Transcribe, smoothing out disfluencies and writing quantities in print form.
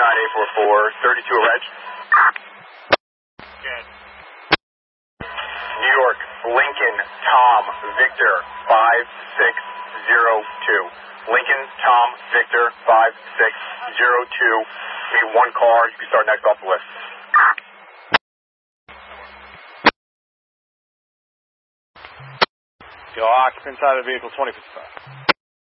9844, 32 Reg. Good. New York, Lincoln, Tom, Victor, 5602. Lincoln, Tom, Victor, 5602. Need one car. You can start next off the list. Yo, occupants out of vehicle 2055.